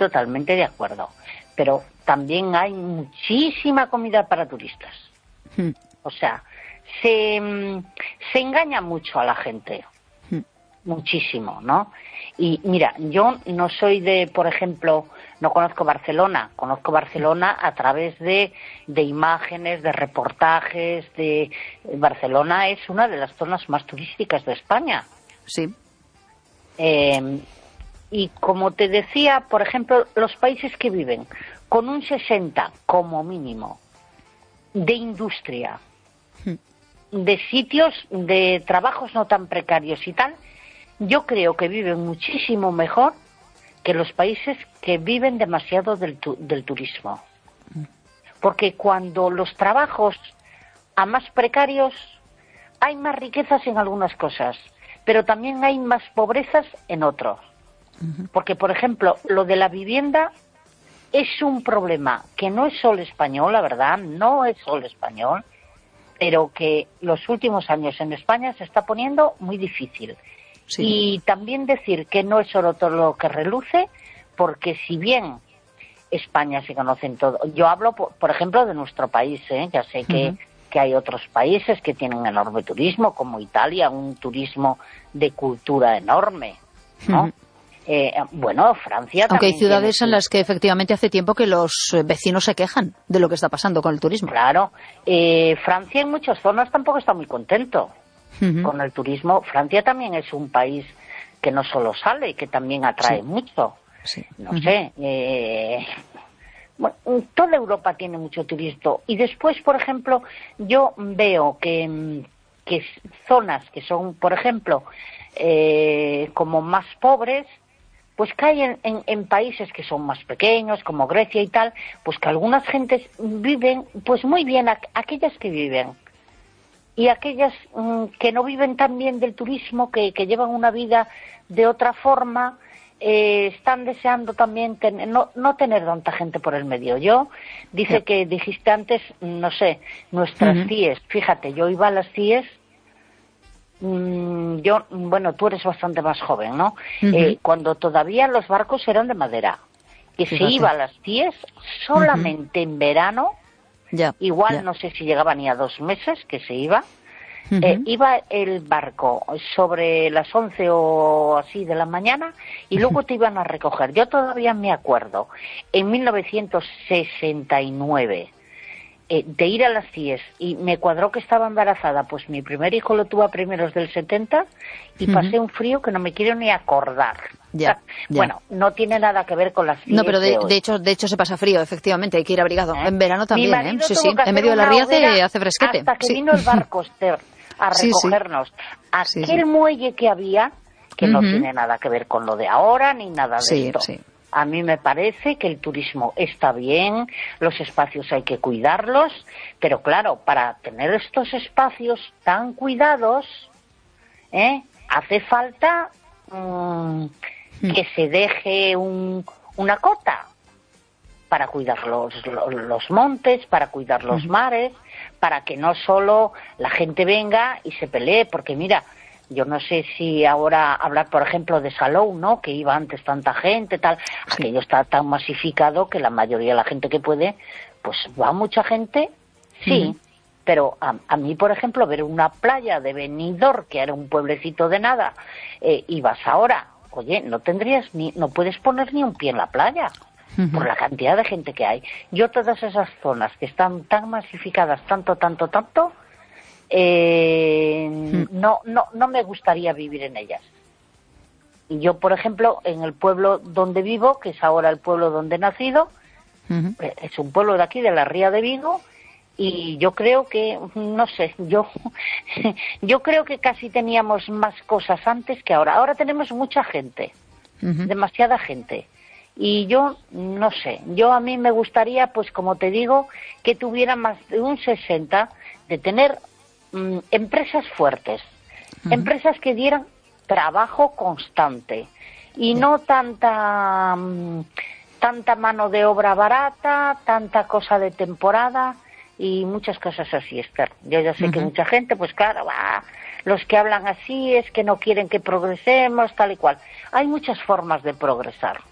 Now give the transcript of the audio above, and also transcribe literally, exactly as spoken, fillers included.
totalmente de acuerdo. Pero también hay muchísima comida para turistas. Mm. O sea, se, se engaña mucho a la gente. Mm. Muchísimo, ¿no? Y mira, yo no soy de, por ejemplo, no conozco Barcelona. Conozco Barcelona a través de, de imágenes, de reportajes. de Barcelona es una de las zonas más turísticas de España. Sí. Eh, y como te decía, por ejemplo, los países que viven con un sesenta como mínimo de industria, de sitios de trabajos no tan precarios y tal, yo creo que viven muchísimo mejor que los países que viven demasiado del, tu, del turismo. Porque cuando los trabajos a más precarios, hay más riquezas en algunas cosas, pero también hay más pobrezas en otros. Porque, por ejemplo, lo de la vivienda es un problema que no es solo español, la verdad, no es solo español, pero que los últimos años en España se está poniendo muy difícil. Sí. Y también decir que no es solo todo lo que reluce, porque si bien España se conoce en todo, yo hablo, por, por ejemplo, de nuestro país, ¿eh? Ya sé que, uh-huh. que hay otros países que tienen enorme turismo, como Italia, un turismo de cultura enorme, ¿no? Uh-huh. Eh, bueno, Francia Aunque también hay ciudades tiene... en las que efectivamente hace tiempo que los vecinos se quejan de lo que está pasando con el turismo. Claro. Eh, Francia en muchas zonas tampoco está muy contento uh-huh. con el turismo. Francia también es un país que no solo sale, que también atrae sí. mucho. Sí. No uh-huh. sé. Eh, bueno, toda Europa tiene mucho turismo. Y después, por ejemplo, yo veo que, que zonas que son, por ejemplo, eh, como más pobres, pues que hay en, en, en países que son más pequeños, como Grecia y tal, pues que algunas gentes viven pues muy bien, a, aquellas que viven. Y aquellas mmm, que no viven tan bien del turismo, que, que llevan una vida de otra forma, eh, están deseando también ten, no, no tener tanta gente por el medio. Yo, dice sí. que dijiste antes, no sé, nuestras uh-huh. C I E S. Fíjate, yo iba a las C I E S. Yo, bueno, tú eres bastante más joven, ¿no? Uh-huh. Eh, cuando todavía los barcos eran de madera, que Fíjate. se iba a las C I E S solamente uh-huh. en verano, ya, igual ya. no sé si llegaba ni a dos meses que se iba, uh-huh. eh, iba el barco sobre las once o así de la mañana y luego uh-huh. te iban a recoger. Yo todavía me acuerdo, en mil novecientos sesenta y nueve, de ir a las C I E S, y me cuadró que estaba embarazada, pues mi primer hijo lo tuve a primeros del setenta y uh-huh. pasé un frío que no me quiero ni acordar. Ya, ya. Bueno, no tiene nada que ver con las C I E S. No, pero de, de, de hecho de hecho se pasa frío, efectivamente, hay que ir abrigado. ¿Eh? En verano también, ¿eh? Sí, sí, en medio de la ría hace, hace fresquete. Hasta que sí. vino el barco a recogernos. Sí, sí. Aquel sí, sí. muelle que había, que uh-huh. no tiene nada que ver con lo de ahora ni nada de sí, esto. Sí. A mí me parece que el turismo está bien, los espacios hay que cuidarlos, pero claro, para tener estos espacios tan cuidados, ¿eh? hace falta mmm, que se deje un, una cota para cuidar los, los, los montes, para cuidar los mares, para que no solo la gente venga y se pelee, porque mira, yo no sé si ahora hablar, por ejemplo, de Salou, ¿no? Que iba antes tanta gente, tal. Sí. Aquello está tan masificado que la mayoría de la gente que puede, pues va mucha gente, sí. Uh-huh. Pero a, a mí, por ejemplo, ver una playa de Benidorm, que era un pueblecito de nada, eh, y vas ahora, oye, no tendrías ni, no puedes poner ni un pie en la playa. Uh-huh. Por la cantidad de gente que hay. Yo todas esas zonas que están tan masificadas, tanto, tanto, tanto, Eh, hmm. no, no, no me gustaría vivir en ellas. Y yo, por ejemplo, en el pueblo donde vivo, que es ahora el pueblo donde he nacido, uh-huh. es un pueblo de aquí, de la Ría de Vigo, y yo creo que, no sé, yo, yo creo que casi teníamos más cosas antes que ahora. Ahora tenemos mucha gente, uh-huh. demasiada gente. Y yo, no sé, yo a mí me gustaría, pues como te digo, que tuviera más de un sesenta, de tener empresas fuertes, uh-huh. empresas que dieran trabajo constante y no tanta tanta mano de obra barata, tanta cosa de temporada y muchas cosas así, Esther. Yo ya sé uh-huh. que mucha gente, pues claro, va, los que hablan así es que no quieren que progresemos, tal y cual. Hay muchas formas de progresar.